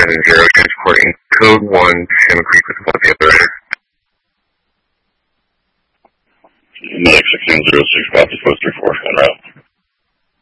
770, transporting code 1 to Salmon Creek with what the operator. Medic 1606, copy, post 34.